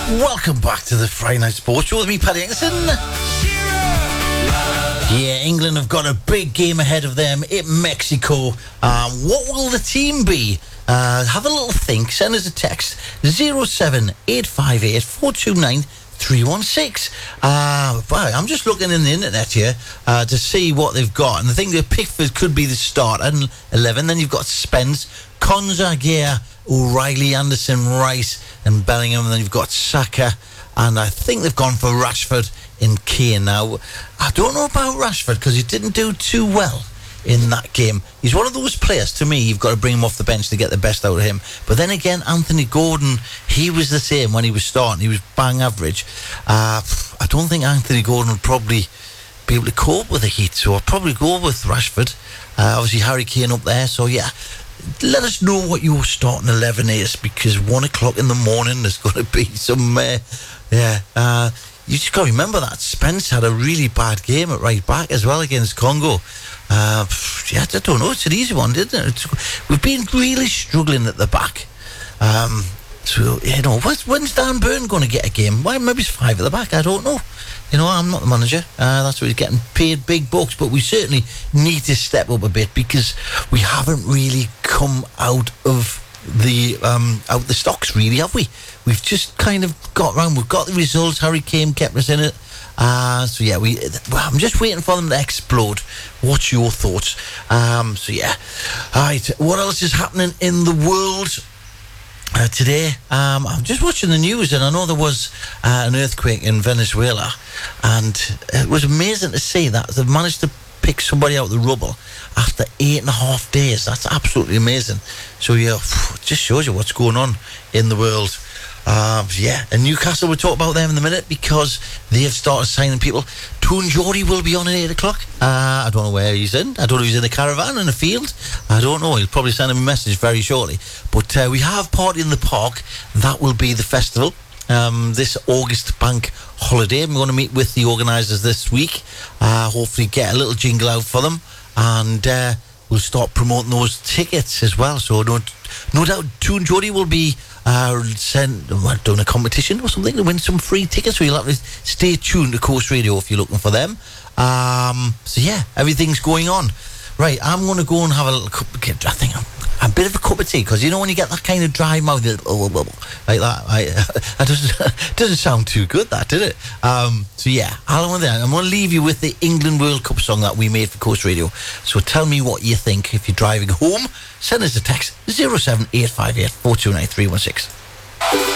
Welcome back to the Friday Night Sports Show with me, Paddy Anderson. Yeah, England have got a big game ahead of them in Mexico. What will the team be? Have a little think. Send us a text 07858 429 316. I'm just looking in the internet here to see what they've got, and I think that Pickford could be the start at 11. Then you've got Spence, Konza, Gea, O'Reilly, Anderson, Rice and Bellingham, and then you've got Saka, and I think they've gone for Rashford in Kane. Now, I don't know about Rashford because he didn't do too well in that game. He's one of those players, to me, you've got to bring him off the bench to get the best out of him. But then again, Anthony Gordon, he was the same when he was starting. He was bang average. I don't think Anthony Gordon would probably be able to cope with the heat, so I'll probably go with Rashford. Obviously, Harry Kane up there, so yeah. Let us know what your starting 11 is, because 1 o'clock in the morning there's going to be some... you just got to remember that Spence had a really bad game at right back as well against Congo. I don't know. It's an easy one, isn't it? We've been really struggling at the back. When's Dan Burn going to get a game? Why? Maybe it's 5 at the back. I don't know. I'm not the manager. That's what he's getting paid big bucks, but we certainly need to step up a bit because we haven't really come out of the stocks, really, have we? We've just kind of got around. We've got the results. Harry Kane kept us in it. I'm just waiting for them to explode. What's your thoughts? All right. What else is happening in the world today? I'm just watching the news, and I know there was an earthquake in Venezuela, and it was amazing to see that they've managed to pick somebody out of the rubble after 8.5 days. That's absolutely amazing. So yeah, it just shows you what's going on in the world. And Newcastle, we'll talk about them in a minute because they have started signing people. Toon Geordie will be on at 8 o'clock. I don't know where he's in. I don't know if he's in the caravan, in the field. I don't know. He'll probably send him a message very shortly. But we have Party in the Park. That will be the festival. This August bank holiday. I'm going to meet with the organisers this week. Hopefully get a little jingle out for them. And we'll start promoting those tickets as well. So no doubt Toon Geordie will be doing a competition or something to win some free tickets, so you'll have to stay tuned to Coast Radio if you're looking for them. Everything's going on. Right, I'm going to go and have a little cup a bit of a cup of tea, because when you get that kind of dry mouth like that, doesn't sound too good, that, did it? I'm going to leave you with the England World Cup song that we made for Coast Radio. So tell me what you think. If you're driving home, send us a text 07858 429 316.